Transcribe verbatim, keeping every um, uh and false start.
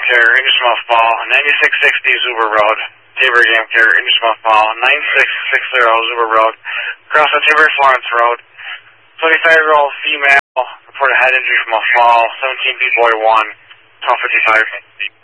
care, injured from a fall, ninety-six sixty Zuber Road, Tabor Game Care, injured from a fall, nine six six zero Zuber Road, across the Tabor Florence Road, twenty-five-year-old female, reported head injury from a fall, seventeen feet boy one, twelve fifty-five.